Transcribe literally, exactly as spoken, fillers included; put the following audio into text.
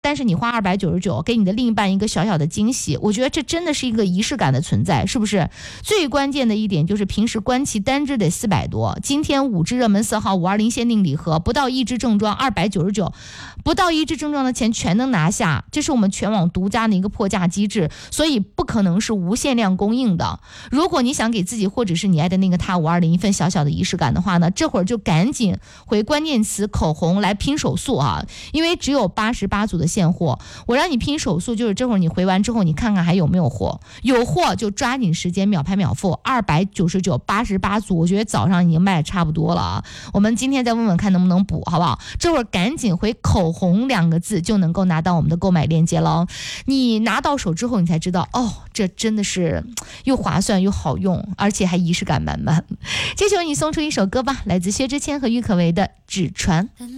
但是你花二百九十九给你的另一半一个小小的惊喜，我觉得这真的是一个仪式感的存在，是不是？最关键的一点就是平时官旗单支得四百多，今天五支热门色号五二零限定礼盒，不到一支正装二百九十九，不到一支正装的钱全能拿下，这是我们全网独家的一个破价机制，所以不可能是无限量供应的。如果你想给自己或者是你爱的那个他五二零一份小小的仪式感的话呢，这会儿就赶紧回关键词口红来拼手速啊，因为只有八十八组的现货，我让你拼手速，就是这会儿你回完之后你看看还有没有货，有货就抓紧时间秒拍秒付，二百九十九八十八组，我觉得早上已经卖的差不多了啊，我们今天再问问看能不能补，好不好？这会儿赶紧回口红两个字就能够拿到我们的购买链接了，你拿到手之后你才知道，哦，这真的是又划算又好用，而且还仪式感满满。接下来你送出一首歌吧，来自薛之谦和郁可唯的《纸船》。